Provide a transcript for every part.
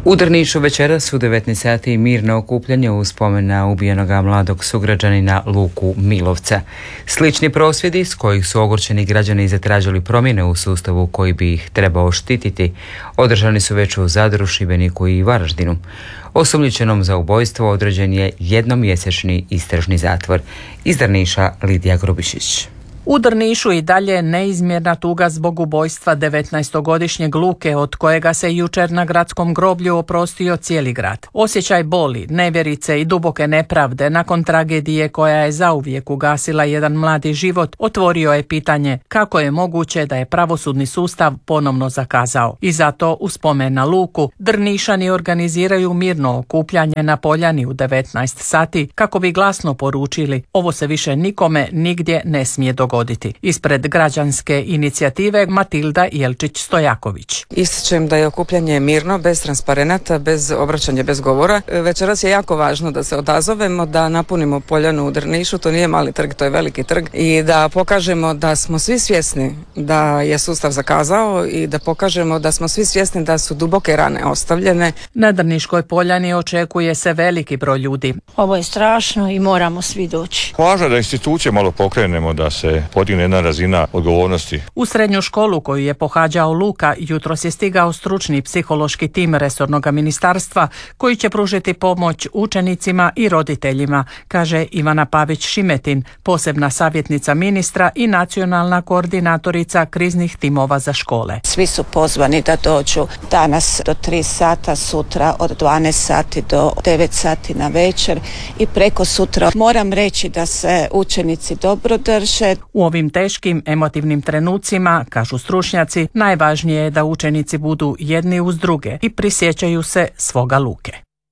U Drnišu večeras u 19 sati mirno okupljanje u spomen na ubijenoga mladog sugrađanina Luku Milovca. Slični prosvjedi s kojih su ogorčeni građani zatražili promjene u sustavu koji bi ih trebao štititi, održani su već u Zadru, Šibeniku i Varaždinu. Osumnjičenom za ubojstvo određen je jednomjesečni istražni zatvor. Iz Drniša Lidija Grubišić. U Drnišu i dalje neizmjerna tuga zbog ubojstva 19-godišnjeg Luke, od kojega se jučer na gradskom groblju oprostio cijeli grad. Osjećaj boli, nevjerice i duboke nepravde nakon tragedije koja je zauvijek ugasila jedan mladi život otvorio je pitanje kako je moguće da je pravosudni sustav ponovno zakazao. I zato u spomen na Luku Drnišani organiziraju mirno okupljanje na Poljani u 19 sati kako bi glasno poručili ovo se više nikome nigdje ne smije dogoditi. Ispred građanske inicijative Matilda Jelčić-Stojaković. Ističem da je okupljanje mirno, bez transparenata, bez obraćanja, bez govora. Večeras je jako važno da se odazovemo, da napunimo Poljanu u Drnišu, to nije mali trg, to je veliki trg, i da pokažemo da smo svi svjesni da je sustav zakazao i da pokažemo da smo svi svjesni da su duboke rane ostavljene. Na Drniškoj Poljani očekuje se veliki broj ljudi. Ovo je strašno i moramo svi doći. Važno je da institucije malo pokrenemo, da se podigne jedna razina odgovornosti. U srednju školu koju je pohađao Luka jutros je stigao stručni psihološki tim resornog ministarstva koji će pružiti pomoć učenicima i roditeljima, kaže Ivana Pavić-Šimetin, posebna savjetnica ministra i nacionalna koordinatorica kriznih timova za škole. Svi su pozvani da dođu danas do 3 sata, sutra od 12 sati do 9 sati na večer i preko sutra. Moram reći da se učenici dobro drže. U ovim teškim emotivnim trenucima, kažu stručnjaci, najvažnije je da učenici budu jedni uz druge i prisjećaju se svoga Luke.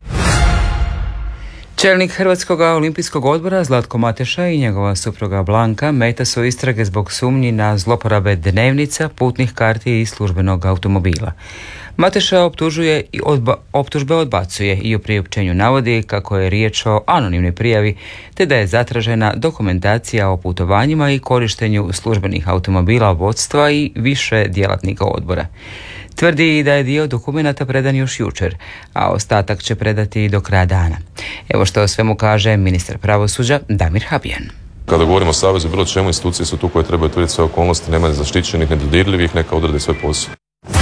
Čelnik Hrvatskog olimpijskog odbora Zlatko Mateša i njegova supruga Blanka meta su istrage zbog sumnji na zloporabe dnevnica, putnih karti i službenog automobila. Mateša optužbe odbacuje i u priopćenju navodi kako je riječ o anonimnoj prijavi te da je zatražena dokumentacija o putovanjima i korištenju službenih automobila vodstva i više djelatnika odbora. Tvrdi i da je dio dokumenata predan još jučer, a ostatak će predati do kraja dana. Evo što o svemu kaže ministar pravosuđa Damir Habijan. Kada govorimo o savezu, bilo čemu, institucije su tu koje trebaju utvrditi sve okolnosti, nema zaštićenih, nedodirljivih, neka odrade svoj posao.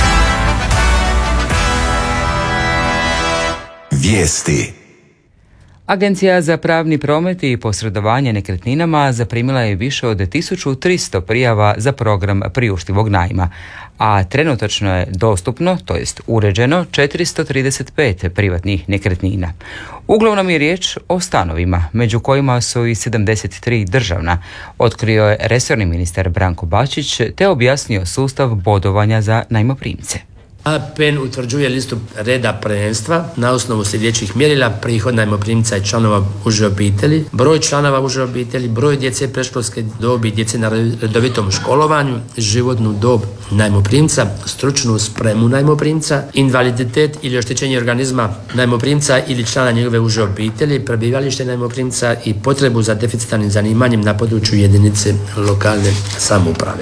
Vijesti. Agencija za pravni promet i posredovanje nekretninama zaprimila je više od 1300 prijava za program priuštivog najma, a trenutačno je dostupno, to jest uređeno, 435 privatnih nekretnina. Uglavnom je riječ o stanovima, među kojima su i 73 državna, otkrio je resorni ministar Branko Bačić te objasnio sustav bodovanja za najmoprimce. APN utvrđuje listu reda prvenstva na osnovu sljedećih mjerila: prihod najmoprimca i članova uže obitelji, broj članova uže obitelji, broj djece predškolske dobi, djece na redovitom školovanju, životnu dob najmoprimca, stručnu spremu najmoprimca, invaliditet ili oštećenje organizma najmoprimca ili člana njegove uže obitelji, prebivalište najmoprimca i potrebu za deficitarnim zanimanjem na području jedinice lokalne samouprave.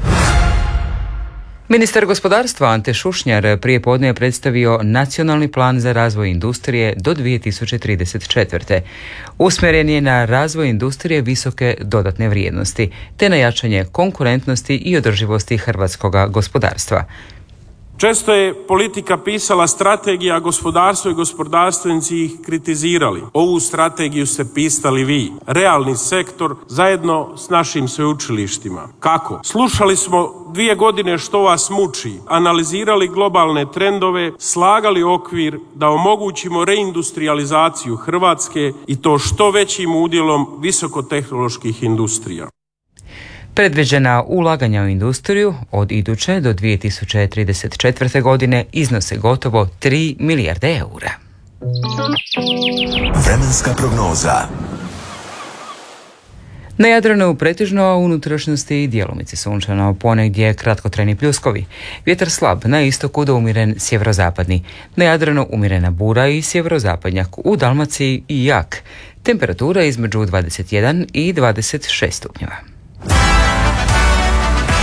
Ministar gospodarstva Ante Šušnjar prije podne je predstavio nacionalni plan za razvoj industrije do 2034. Usmjeren je na razvoj industrije visoke dodatne vrijednosti, te na jačanje konkurentnosti i održivosti hrvatskog gospodarstva. Često je politika pisala strategija, a gospodarstvo i gospodarstvenici ih kritizirali. Ovu strategiju ste pisali vi, realni sektor, zajedno s našim sveučilištima. Kako? Slušali smo 2 godine što vas muči, analizirali globalne trendove, slagali okvir da omogućimo reindustrializaciju Hrvatske i to što većim udjelom visokotehnoloških industrija. Predviđena ulaganja u industriju od iduće do 2034. godine iznose gotovo 3 milijarde eura. Vremenska prognoza. Na Jadranu pretežno, a u unutrašnjosti djelomice sunčano, ponegdje kratkotrajni pljuskovi. Vjetar slab, na istoku do umjeren sjeverozapadni. Na Jadranu umjerena bura i sjeverozapadnjak, u Dalmaciji i jak. Temperatura između 21 i 26 stupnjeva.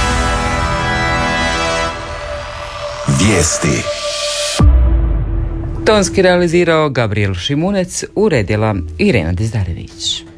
Vijesti. Tonski realizirao Gabriel Šimunec, uredila Irena Dizdarević.